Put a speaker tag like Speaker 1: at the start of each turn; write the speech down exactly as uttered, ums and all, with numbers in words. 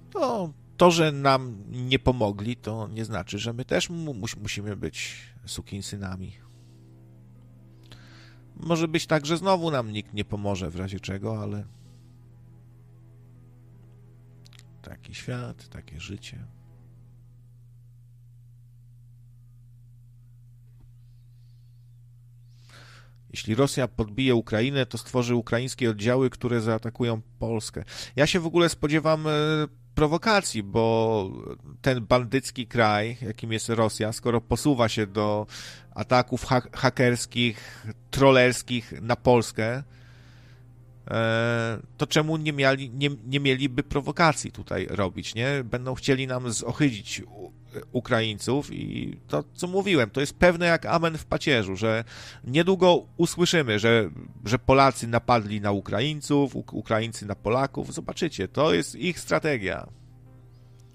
Speaker 1: To, to, że nam nie pomogli, to nie znaczy, że my też mu, musimy być sukinsynami. Może być tak, że znowu nam nikt nie pomoże w razie czego, ale taki świat, takie życie. Jeśli Rosja podbije Ukrainę, to stworzy ukraińskie oddziały, które zaatakują Polskę. Ja się w ogóle spodziewam prowokacji, bo ten bandycki kraj, jakim jest Rosja, skoro posuwa się do ataków ha- hakerskich, trollerskich na Polskę, to czemu nie, mieli, nie, nie mieliby prowokacji tutaj robić, nie? Będą chcieli nam zohydzić Ukraińców i to, co mówiłem, to jest pewne jak amen w pacierzu, że niedługo usłyszymy, że, że Polacy napadli na Ukraińców, Ukraińcy na Polaków. Zobaczycie, to jest ich strategia.